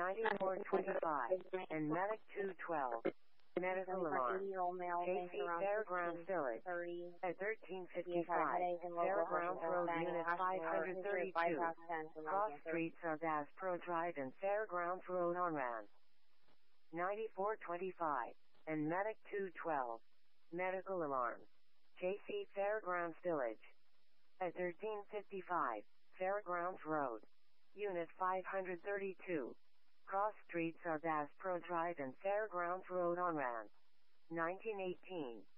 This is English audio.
9425, and Medic 212. Medical alarm. KC Fairgrounds Village. At 1355, Fairgrounds Road, Unit 532. Cross streets are Bass Pro Drive and Fairgrounds Road on Rand. 9425, and Medic 212. Medical alarm. KC Fairgrounds Village. At 1355, Fairgrounds Road. Unit 532. Cross streets are Bass Pro Drive and Fairgrounds Road on Rand. 1918.